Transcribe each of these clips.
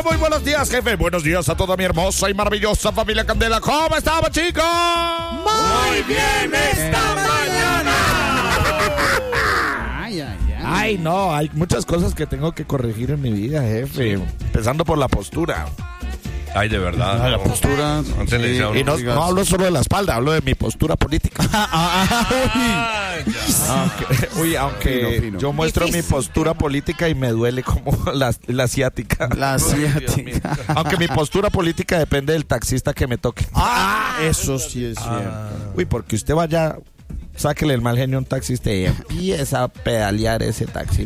Muy buenos días, jefe. Buenos días a toda mi hermosa y maravillosa familia Candela. ¿Cómo estamos, chicos? Muy bien esta mañana. Ay, no, hay muchas cosas que tengo que corregir en mi vida, jefe. Empezando por la postura. Ay, de verdad. La postura. Y no hablo solo de la espalda, hablo de mi postura política. Aunque Fino. yo muestro mi postura política y me duele como la asiática. La asiática. Aunque mi postura política depende del taxista que me toque. Eso sí es cierto. Uy, porque usted vaya, sáquele el mal genio a un taxista y empieza a pedalear ese taxi.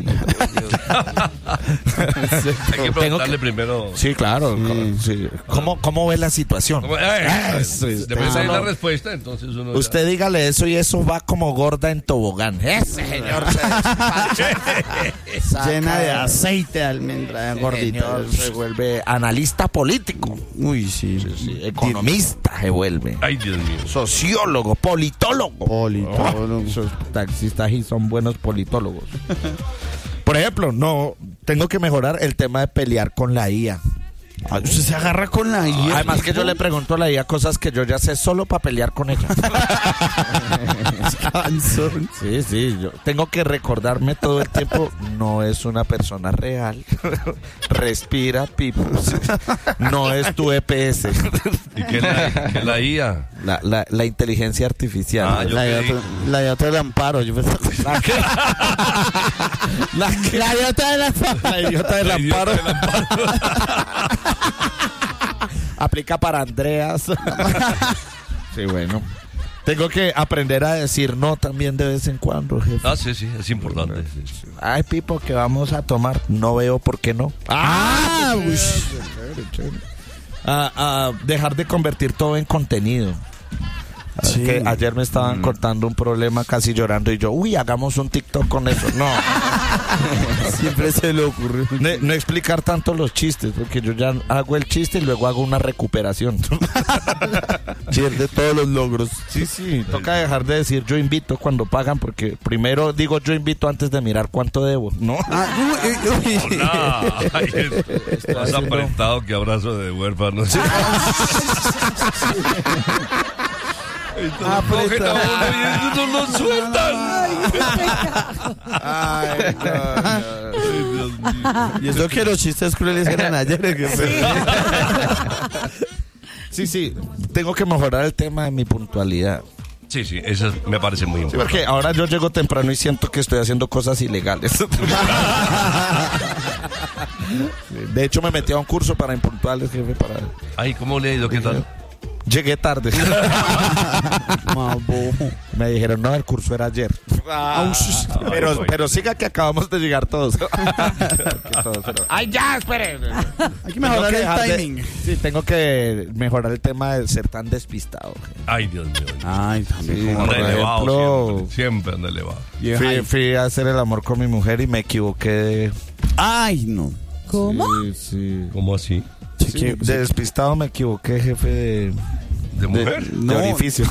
Hay que preguntarle primero. Sí, claro. Sí. ¿Cómo ve la situación? Después de la respuesta, entonces uno. Usted dígale eso y eso va como gorda en tobogán. Ese señor Llena de aceite de almendra gordita. se vuelve analista político. Uy, sí. Economista se vuelve. Ay, Dios mío. Sociólogo, politólogo. Politólogo. Esos taxistas y son buenos politólogos. Por ejemplo, no tengo que mejorar el tema de pelear con la IA. Usted se agarra con la IA. Además que yo le pregunto a la IA cosas que yo ya sé solo para pelear con ella. Sí, yo tengo que recordarme todo el tiempo, no es una persona real. Respira, Pipo. No es tu EPS. ¿Y qué es la IA? La inteligencia artificial. Yo La idiota del amparo. Yo pensaba. La idiota del amparo. La idiota del amparo. Aplica para Andreas. Sí, bueno. Tengo que aprender a decir no también de vez en cuando, jefe. Sí, es importante. Sí. Ay, Pipo, que vamos a tomar. No veo por qué no. Chévere. Dejar de convertir todo en contenido. Sí. Que ayer me estaban contando un problema casi llorando y yo, hagamos un TikTok con eso. No. Siempre se le ocurrió. No explicar tanto los chistes, porque yo ya hago el chiste y luego hago una recuperación. Pierde todos los logros. Sí. Toca dejar de decir yo invito cuando pagan, porque primero digo yo invito antes de mirar cuánto debo, ¿no? Más apretado que abrazo de huérfano. Sí. No lo sueltan. Ay, no. Y eso que los chistes crueles eran ayer. Sí, tengo que mejorar el tema de mi puntualidad. Sí, eso me parece muy importante. Porque ahora yo llego temprano y siento que estoy haciendo cosas ilegales. De hecho, me metí a un curso para impuntuales, jefe. Ay, ¿cómo le ha ido? ¿Qué tal? Llegué tarde. Me dijeron, no, el curso era ayer. Pero siga que acabamos de llegar todos. ¡Ay, ya, esperen! Hay que mejorar el timing. Sí, tengo que mejorar el tema de ser tan despistado. Ay, Dios mío. Ay, también. Sí, Anda por elevado, ejemplo, siempre anda elevado. fui a hacer el amor con mi mujer y me equivoqué. Ay, no. ¿Cómo? Sí. ¿Cómo así? Sí, de despistado me equivoqué, jefe, ¿De mujer? de orificio.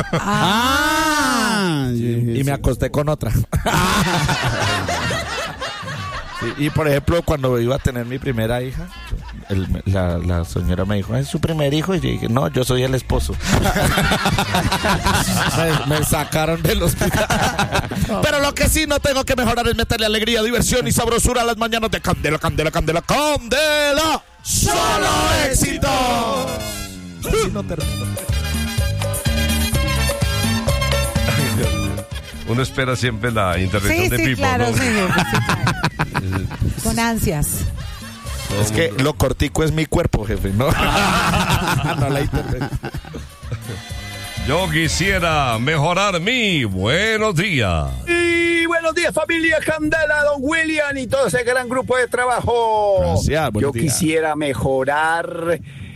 Y Y me acosté con otra. Y por ejemplo, cuando iba a tener mi primera hija, la señora me dijo, ¿es su primer hijo? Y yo dije, no, yo soy el esposo. me sacaron del hospital. Pero lo que sí no tengo que mejorar es meterle alegría, diversión y sabrosura a las mañanas de Candela, Candela, Candela, Candela. ¡Solo éxito! Así no termino. Uno espera siempre la intervención de Pipo, claro, ¿no? señor, sí, claro. Con ansias. Es que lo cortico es mi cuerpo, jefe, ¿no? No la intervención. Yo quisiera mejorar mi buenos días. Y buenos días, familia Candela, don William y todo ese gran grupo de trabajo. Gracias, buenos Yo días. quisiera mejorar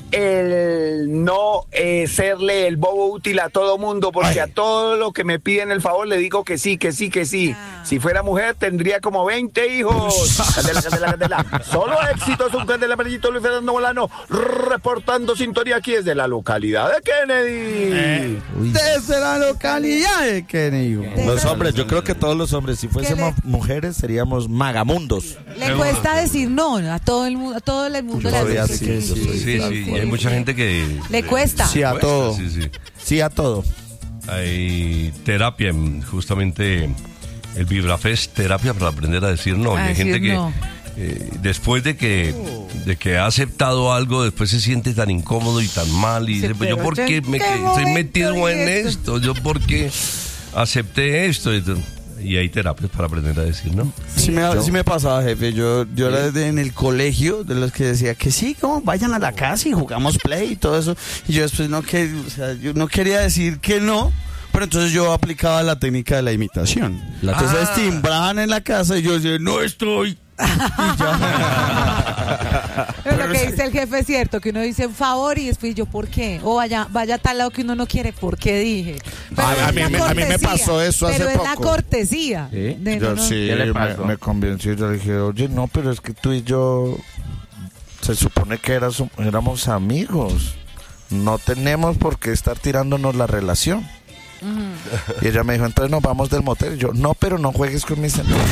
el no serle el bobo útil a todo mundo, porque a todo lo que me piden el favor le digo que sí, que sí, que sí. Si fuera mujer tendría como 20 hijos. Candela, Candela, Candela. Solo éxitos, un Candela Perillito Luis Fernando Molano, reportando sintonía aquí desde la localidad de Kennedy. Desde la localidad de Kennedy. Los hombres, yo creo que todos los hombres, si fuésemos mujeres, seríamos magamundos. Le cuesta decir no a todo el mundo, a todo el mundo Yo le soy dice así, Sí, y hay mucha gente que... Le cuesta. Sí, a todo. Sí. Sí a todo. Hay terapia, justamente el Vibrafest, terapia para aprender a decir no. Y hay decir gente que no. después de que ha aceptado algo, después se siente tan incómodo y tan mal y Sí, dice, pues yo pero por yo qué en me qué estoy momento metido vi en esto. esto, yo por qué acepté esto. Y hay terapias para aprender a decir no. Sí me pasaba, jefe. Yo era en el colegio de los que decía que sí, como vayan a la casa y jugamos play y todo eso. Y yo después yo no quería decir que no, pero entonces yo aplicaba la técnica de la imitación. Entonces timbraban en la casa y yo decía, no estoy. Y ya. Pero lo que dice el jefe es cierto, que uno dice un favor y después yo, ¿por qué? O vaya a tal lado que uno no quiere, ¿por qué dije? Pero A es mí la me cortesía, pasó eso hace pero es la poco. cortesía. ¿Sí? de Yo no- sí, ¿Qué le pasó? me convenció. Yo le dije, oye, no, pero es que tú y yo se supone que éramos amigos. No tenemos por qué estar tirándonos la relación. Y ella me dijo, entonces nos vamos del motel. Y yo, no, pero no juegues con mis amigos.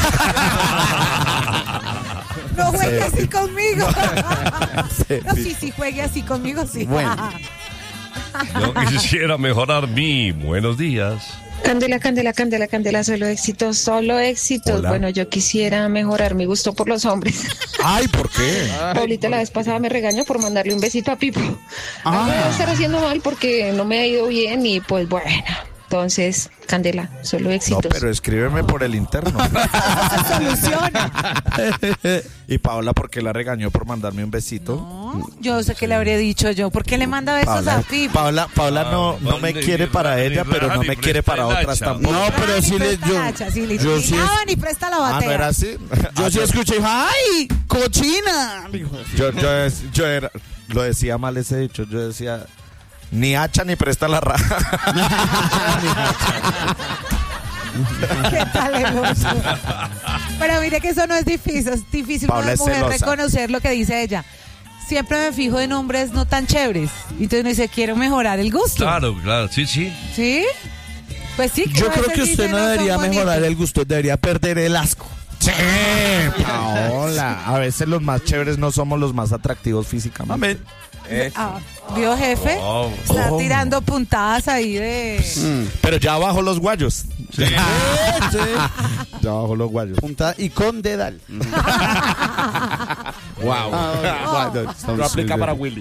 No juegue así conmigo. No, sí, juegue así conmigo, sí. Bueno. Yo quisiera mejorar mi buenos días. Candela, Candela, Candela, Candela, solo éxitos, solo éxitos. Hola. Bueno, yo quisiera mejorar mi gusto por los hombres. Ay, ¿por qué? Paulita la vez pasada me regañó por mandarle un besito a Pipo. Algo debo estar haciendo mal porque no me ha ido bien y pues bueno. Entonces, Candela, solo No, éxitos. pero escríbeme por el interno. Se soluciona. Y Paola, ¿por qué la regañó por mandarme un besito? No, yo sé que le habría dicho yo. ¿Por qué le manda besos a Pipo? Paola no no, me ni- quiere ni- para ni ella, raja, pero no ni me quiere presta para el otras hacha. tampoco. No, pero Ni sí presta yo. la hacha, sí, yo ni sí lava ni presta la batea. ¿no era así? Yo sí escuché, ¡ay! ¡Cochina! Yo lo decía mal ese dicho. Yo decía, ni hacha ni presta la raja. ¿Qué tal el oso? Pero mire que eso no es difícil. Es difícil para Paola una es mujer celosa. reconocer lo que dice ella. Siempre me fijo en hombres no tan chéveres. Y entonces uno dice, quiero mejorar el gusto. Claro, sí. ¿Sí? Pues sí. Yo a creo veces que usted dicen, no son debería bonitos. mejorar el gusto, debería perder el asco. Sí, Paola. A veces los más chéveres no somos los más atractivos físicamente. Ah, ¿vio, jefe? Oh. Está tirando puntadas ahí de... Pero ya bajo los guayos. Sí. Ya bajo los guayos. Punta y con dedal. Wow. Lo aplica para Willy.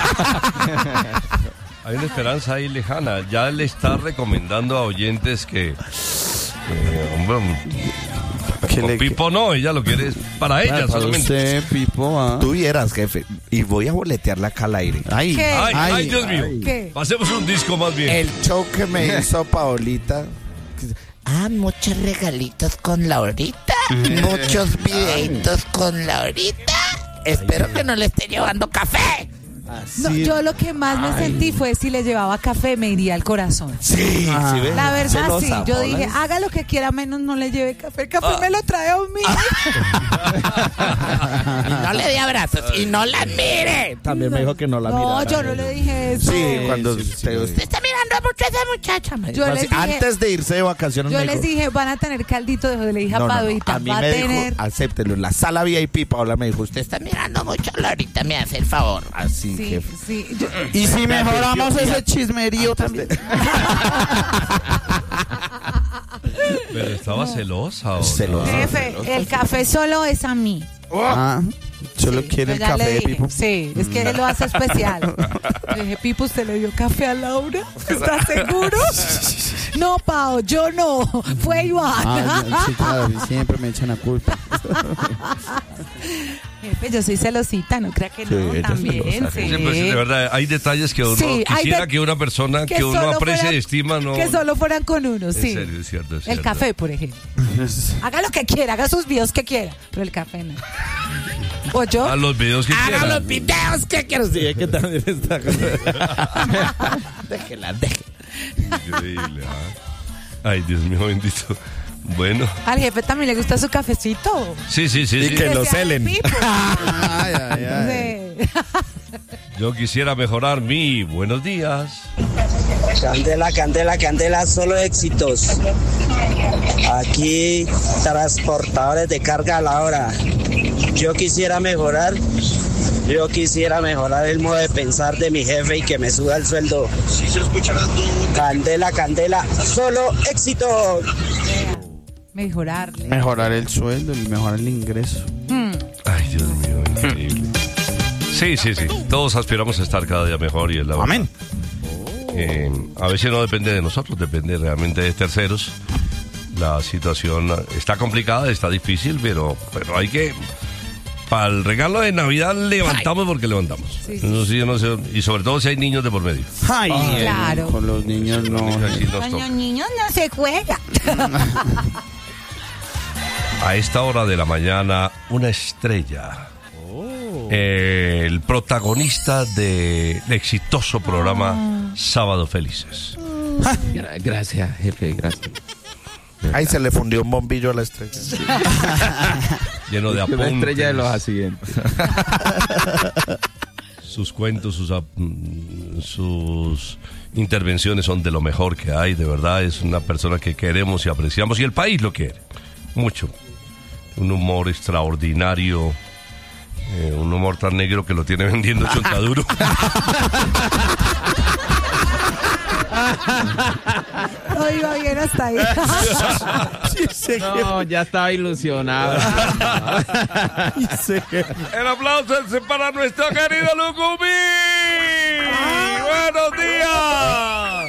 Hay una esperanza ahí lejana. Ya le está recomendando a oyentes que... hombre, con Pipo no, ella lo quiere para ella Para solamente. usted, Pipo, ¿ah? Tú vieras, jefe. Y voy a boletearla acá al aire. Ay, ¿Qué? Ay, Dios mío. ¿Qué? Pasemos un disco más bien. El show que me hizo Paolita. Muchos regalitos con Laurita. Muchos videitos con Laurita. Espero que no le esté llevando café. No, yo lo que más me sentí fue si le llevaba café me iría al corazón. Sí, sí, ve. La verdad Celosa, sí, yo Paola. dije, haga lo que quiera menos no le lleve café. El café me lo trae a mí. Y no le dé abrazos y no la mire. También me dijo que no la No, mirara. yo no le dije eso. Sí, cuando Usted está mirando mucho a esa muchacha. me Yo dijo. les dije, antes de irse de vacaciones yo me les dijo, dije, van a tener caldito de le dije a no, Padoita, a mí va a me tener... dijo, acéptelo. En la sala VIP, Paola me dijo, usted está Está mirando mucho a Laurita, me hace el favor. así, Sí, jefe. sí. y si mejoramos ese chismerío también. Pero estaba celosa. ¿o no? Celosa. Jefe, el café solo es a mí. Ah, solo quiere el Yo ya café le de dije, Pipo. sí, es que él lo hace especial. Le dije, Pipo, ¿usted le dio café a Laura? ¿Estás seguro? No, Pao, yo no. Fue Iván. Ah, sí, claro, y siempre me echan la culpa. Jefe, yo soy celosita, no crea que no, ella es también, celosa, sí. Sí, pues, de verdad, hay detalles que uno Sí, hay quisiera de- que una persona que uno solo aprecia fueran- y estima no. Que solo fueran con uno, sí. En serio, es cierto, es El cierto. café, por ejemplo. Haga lo que quiera, haga sus videos que quiera, pero el café no. ¿O yo? A los videos que Haga quieran. los videos que quiero. Sí, es que también está. Déjela. Increíble, ¿ah? Ay, Dios mío, bendito. Bueno. Al jefe también le gusta su cafecito. Sí. Y que lo sea de celen. Pipo. Ay. Sí. Yo quisiera mejorar mi buenos días. Candela, solo éxitos. Aquí, transportadores de carga a la hora. Yo quisiera mejorar el modo de pensar de mi jefe y que me suba el sueldo. Candela, solo éxito. Mejorarle. Mejorar el sueldo y mejorar el ingreso. Ay, Dios mío, increíble. Sí. Todos aspiramos a estar cada día mejor y es la verdad. Amén. A veces no depende de nosotros, depende realmente de terceros. La situación está complicada, está difícil, pero hay que... Para el regalo de Navidad levantamos porque levantamos. Sí. Eso sí, yo no sé, y sobre todo si hay niños de por medio. Ay, claro. Con los niños no. Así nos Con toca. los niños no se juega. A esta hora de la mañana, una estrella. El protagonista del exitoso programa Sábado Felices. Gracias, jefe, gracias. Ahí se le fundió un bombillo a la estrella. Lleno de La apuntes. estrella de los accidentes. Sus cuentos, sus intervenciones son de lo mejor que hay, de verdad. Es una persona que queremos y apreciamos y el país lo quiere mucho. Un humor extraordinario, un humor tan negro que lo tiene vendiendo Chontaduro. No iba bien hasta ahí. No, ya estaba ilusionado. El aplauso es para nuestro querido Lucumí. ¡Buenos días!